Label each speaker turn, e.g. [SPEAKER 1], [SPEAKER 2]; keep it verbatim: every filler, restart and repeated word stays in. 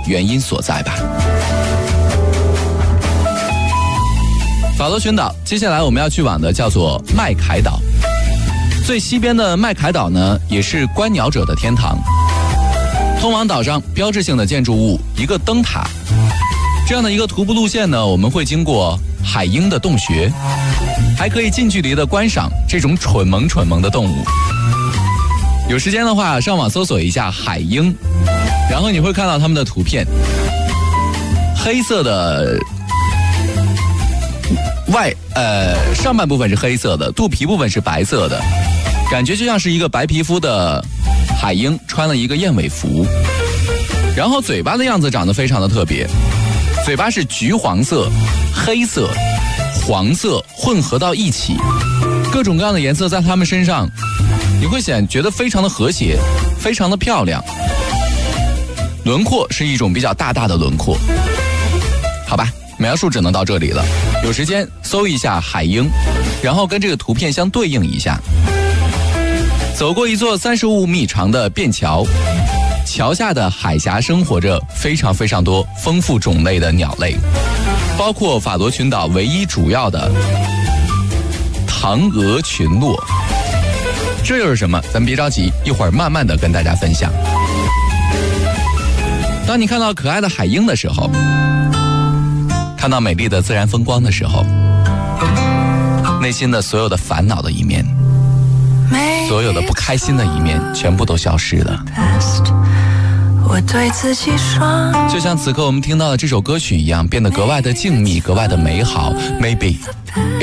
[SPEAKER 1] 原因所在吧。法罗群岛，接下来我们要去往的叫做麦凯岛。最西边的麦凯岛呢，也是观鸟者的天堂。通往岛上标志性的建筑物，一个灯塔。这样的一个徒步路线呢，我们会经过海鹰的洞穴，还可以近距离的观赏这种蠢萌蠢萌的动物。有时间的话，上网搜索一下海鹰，然后你会看到它们的图片。黑色的外呃上半部分是黑色的，肚皮部分是白色的，感觉就像是一个白皮肤的海鹰穿了一个燕尾服。然后嘴巴的样子长得非常的特别，嘴巴是橘黄色、黑色、黄色混合到一起，各种各样的颜色在它们身上，你会显觉得非常的和谐，非常的漂亮。轮廓是一种比较大大的轮廓。好吧，描述只能到这里了。有时间搜一下海鹰，然后跟这个图片相对应一下。走过一座三十五米长的便桥，桥下的海峡生活着非常非常多丰富种类的鸟类，包括法罗群岛唯一主要的唐鹅群落。这又是什么？咱别着急，一会儿慢慢的跟大家分享。当你看到可爱的海鹰的时候，看到美丽的自然风光的时候，内心的所有的烦恼的一面，所有的不开心的一面全部都消失了。
[SPEAKER 2] 我对自己说，
[SPEAKER 1] 就像此刻我们听到的这首歌曲一样，变得格外的静谧，格外的美好。Maybe